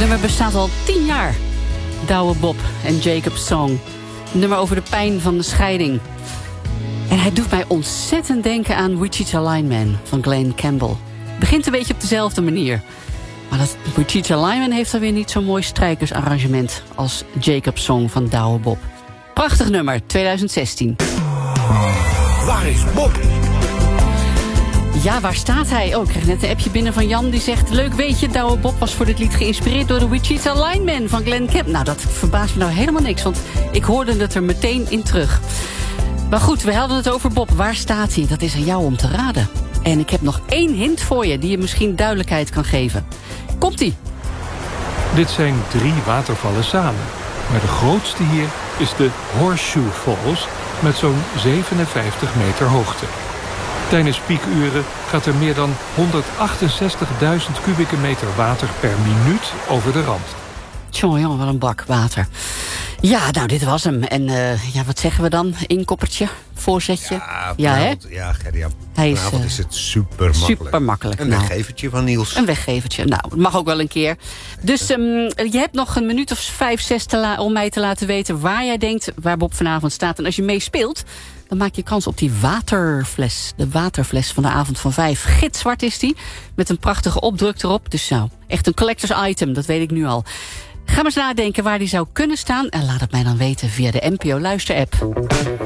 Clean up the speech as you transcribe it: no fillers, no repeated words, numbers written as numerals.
nummer bestaat al 10 jaar. Douwe Bob en Jacob's Song. Een nummer over de pijn van de scheiding. En hij doet mij ontzettend denken aan Wichita Lineman van Glen Campbell. Begint een beetje op dezelfde manier. Maar dat Wichita Lineman heeft dan weer niet zo'n mooi strijkersarrangement als Jacob's Song van Douwe Bob. Prachtig nummer, 2016. Waar is Bob? Ja, waar staat hij? Oh, ik kreeg net een appje binnen van Jan die zegt... Leuk weetje, Douwe Bob was voor dit lied geïnspireerd door de Wichita Lineman van Glen Campbell. Nou, dat verbaast me nou helemaal niks, want ik hoorde het er meteen in terug. Maar goed, we hadden het over Bob. Waar staat hij? Dat is aan jou om te raden. En ik heb nog 1 hint voor je die je misschien duidelijkheid kan geven. Komt-ie? Dit zijn 3 watervallen samen. Maar de grootste hier is de Horseshoe Falls met zo'n 57 meter hoogte. Tijdens piekuren gaat er meer dan 168.000 kubieke meter water per minuut over de rand. Tjonge, wat een bak water. Ja, nou, dit was hem. En ja, wat zeggen we dan? Inkoppertje? Voorzetje? Ja, hè? Ja, Gerdy, Vanavond is het super makkelijk. Super makkelijk. Een weggevertje van Niels. Een weggevertje. Nou, het mag ook wel een keer. Dus je hebt nog een minuut of 5, 6 om mij te laten weten waar jij denkt waar Bob vanavond staat. En als je meespeelt, dan maak je kans op die waterfles. De waterfles van de avond van 5. Gitzwart is die, met een prachtige opdruk erop. Dus nou, echt een collectors item, dat weet ik nu al. Ga maar eens nadenken waar die zou kunnen staan. En laat het mij dan weten via de NPO Luister-app.